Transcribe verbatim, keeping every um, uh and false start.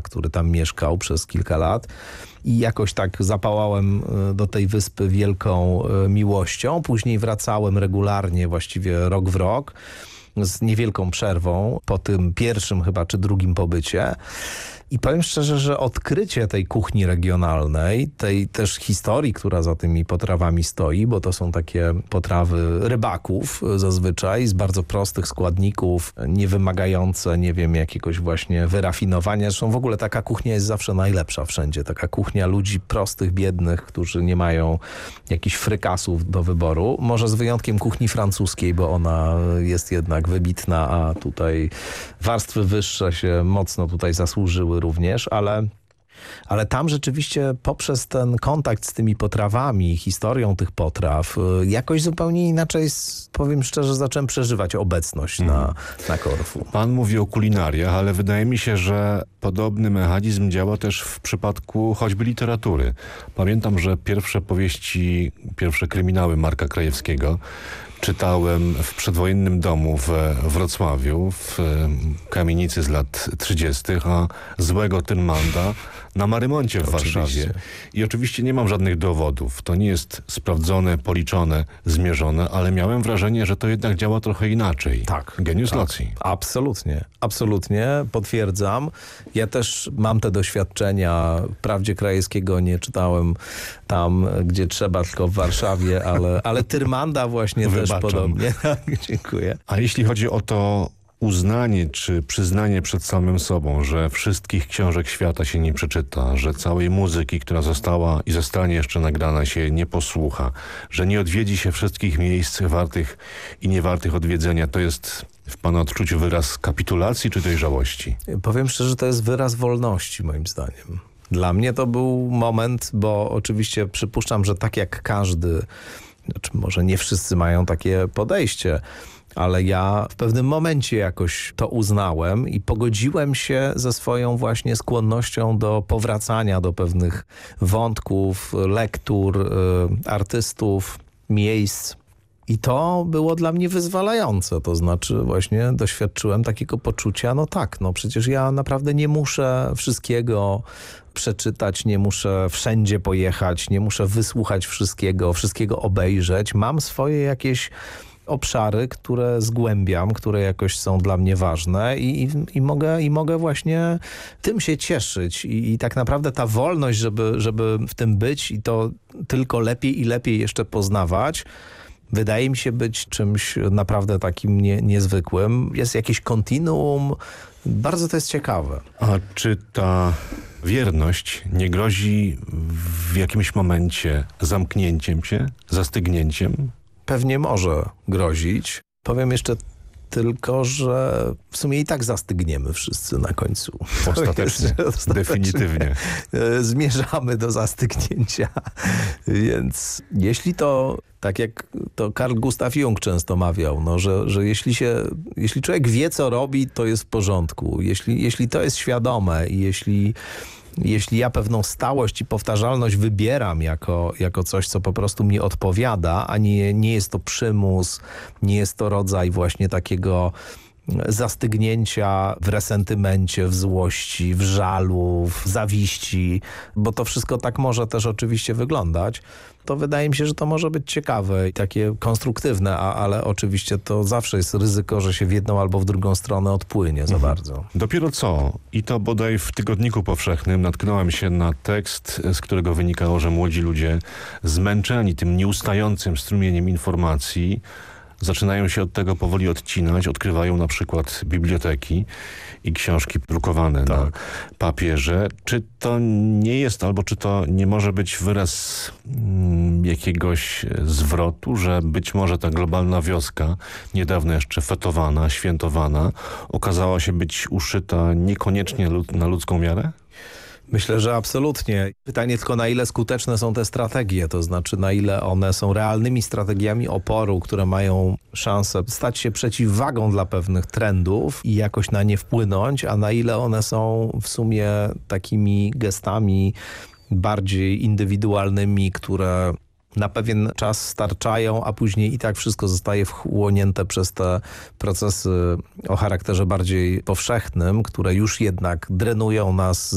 który tam mieszkał przez kilka lat. I jakoś tak zapałałem do tej wyspy wielką miłością. Później wracałem regularnie, właściwie rok w rok, z niewielką przerwą po tym pierwszym chyba czy drugim pobycie. I powiem szczerze, że odkrycie tej kuchni regionalnej, tej też historii, która za tymi potrawami stoi, bo to są takie potrawy rybaków zazwyczaj, z bardzo prostych składników, nie wymagające, nie wiem, jakiegoś właśnie wyrafinowania. Zresztą w ogóle taka kuchnia jest zawsze najlepsza wszędzie. Taka kuchnia ludzi prostych, biednych, którzy nie mają jakichś frykasów do wyboru. Może z wyjątkiem kuchni francuskiej, bo ona jest jednak wybitna, a tutaj warstwy wyższe się mocno tutaj zasłużyły również, ale, ale tam rzeczywiście poprzez ten kontakt z tymi potrawami, historią tych potraw, jakoś zupełnie inaczej, powiem szczerze, zacząłem przeżywać obecność hmm. na, na Korfu. Pan mówi o kulinariach, ale wydaje mi się, że podobny mechanizm działa też w przypadku choćby literatury. Pamiętam, że pierwsze powieści, pierwsze kryminały Marka Krajewskiego czytałem w przedwojennym domu we Wrocławiu, w kamienicy z lat trzydziestych, a złego Tynmanda na Marymoncie w Oczywiście. Warszawie. I oczywiście nie mam żadnych dowodów. To nie jest sprawdzone, policzone, zmierzone, ale miałem wrażenie, że to jednak działa trochę inaczej. Tak. Genius tak. loci. Absolutnie. Absolutnie. Potwierdzam. Ja też mam te doświadczenia. Wprawdzie Krajewskiego nie czytałem tam, gdzie trzeba, tylko w Warszawie, ale, ale Tyrmanda właśnie też podobnie. Dziękuję. A jeśli chodzi o to uznanie czy przyznanie przed samym sobą, że wszystkich książek świata się nie przeczyta, że całej muzyki, która została i zostanie jeszcze nagrana, się nie posłucha, że nie odwiedzi się wszystkich miejsc wartych i niewartych odwiedzenia, to jest w pana odczuciu wyraz kapitulacji czy dojrzałości? Powiem szczerze, to jest wyraz wolności moim zdaniem. Dla mnie to był moment, bo oczywiście przypuszczam, że tak jak każdy, znaczy może nie wszyscy mają takie podejście, ale ja w pewnym momencie jakoś to uznałem i pogodziłem się ze swoją właśnie skłonnością do powracania do pewnych wątków, lektur, y, artystów, miejsc. I to było dla mnie wyzwalające, to znaczy właśnie doświadczyłem takiego poczucia, no tak, no przecież ja naprawdę nie muszę wszystkiego przeczytać, nie muszę wszędzie pojechać, nie muszę wysłuchać wszystkiego, wszystkiego obejrzeć. Mam swoje jakieś obszary, które zgłębiam, które jakoś są dla mnie ważne i, i, i, mogę, i mogę właśnie tym się cieszyć. I, i tak naprawdę ta wolność, żeby, żeby w tym być i to tylko lepiej i lepiej jeszcze poznawać, wydaje mi się być czymś naprawdę takim nie, niezwykłym. Jest jakieś kontinuum. Bardzo to jest ciekawe. A czy ta wierność nie grozi w jakimś momencie zamknięciem się, zastygnięciem? Pewnie może grozić. Powiem jeszcze tylko, że w sumie i tak zastygniemy wszyscy na końcu. Ostatecznie, ostatecznie definitywnie. Zmierzamy do zastygnięcia. Więc jeśli to, tak jak to Carl Gustav Jung często mawiał, no, że, że jeśli się, jeśli człowiek wie, co robi, to jest w porządku. Jeśli, jeśli to jest świadome i jeśli Jeśli ja pewną stałość i powtarzalność wybieram jako, jako coś, co po prostu mi odpowiada, a nie, nie jest to przymus, nie jest to rodzaj właśnie takiego zastygnięcia w resentymencie, w złości, w żalu, w zawiści, bo to wszystko tak może też oczywiście wyglądać, to wydaje mi się, że to może być ciekawe i takie konstruktywne, a, ale oczywiście to zawsze jest ryzyko, że się w jedną albo w drugą stronę odpłynie za mhm. bardzo. Dopiero co, i to bodaj w Tygodniku Powszechnym, natknąłem się na tekst, z którego wynikało, że młodzi ludzie zmęczeni tym nieustającym strumieniem informacji zaczynają się od tego powoli odcinać, odkrywają na przykład biblioteki i książki drukowane tak. na papierze. Czy to nie jest, albo czy to nie może być wyraz mm, jakiegoś zwrotu, że być może ta globalna wioska, niedawno jeszcze fetowana, świętowana, okazała się być uszyta niekoniecznie lud- na ludzką miarę? Myślę, że absolutnie. Pytanie tylko, na ile skuteczne są te strategie, to znaczy na ile one są realnymi strategiami oporu, które mają szansę stać się przeciwwagą dla pewnych trendów i jakoś na nie wpłynąć, a na ile one są w sumie takimi gestami bardziej indywidualnymi, które na pewien czas starczają, a później i tak wszystko zostaje wchłonięte przez te procesy o charakterze bardziej powszechnym, które już jednak drenują nas